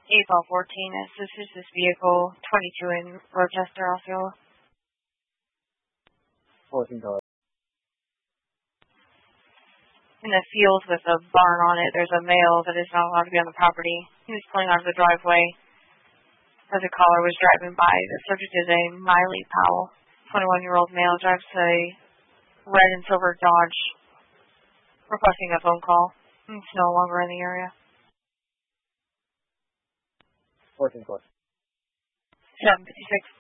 8-14, this is this vehicle, 22 in Rochester, Osceola. 14 code. In the field with a barn on it, there's a male that is not allowed to be on the property. He was pulling onto the driveway as a caller was driving by. The subject is a Miley Powell, 21-year-old male, drives a red and silver Dodge, requesting a phone call. He's no longer in the area. 14 code. 756.